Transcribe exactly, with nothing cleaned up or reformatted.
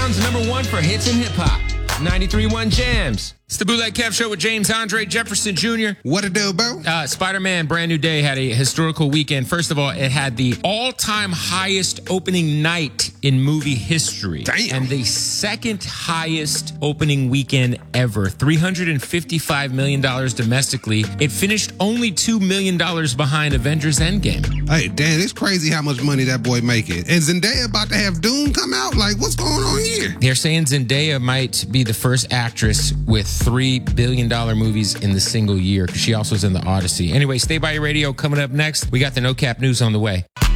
Sounds number one for hits and hip hop. ninety-three point one Jams. It's the Bootleg Kev Show with James Andre Jefferson Junior What it do, bro? Uh, Spider-Man Brand New Day had a historical weekend. First of all, it had the all-time highest opening night in movie history. Damn. And the second highest opening weekend ever. three hundred fifty-five million dollars domestically. It finished only two million dollars behind Avengers Endgame. Hey, Dan, it's crazy how much money that boy making. And Zendaya about to have Doom come out? Like, what's going on here? They're saying Zendaya might be the first actress with three billion dollars movies in the single year, because she also is in the Odyssey. Anyway, stay by your radio. Coming up next, we got the No Cap News on the way.